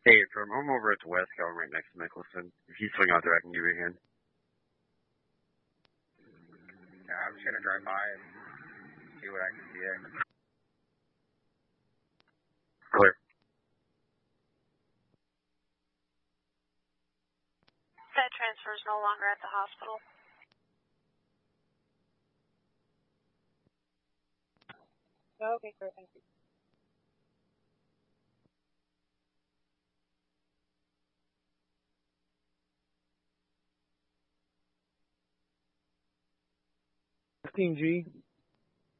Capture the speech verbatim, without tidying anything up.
Hey, from I'm over at the West Coast, right next to Mickelson. If you swing out there, I can give you a hand. Yeah, I'm just gonna drive by and see what I can see there. Clear. That transfer is no longer at the hospital. Okay, great, thank you. fifteen G.